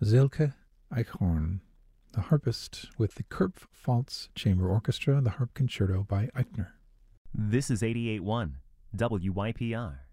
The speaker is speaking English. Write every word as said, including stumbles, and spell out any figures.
Silke Eichhorn, the harpist with the Kurpf-Pfalz Chamber Orchestra, the Harp Concerto by Eichner. This is eighty-eight point one W Y P R.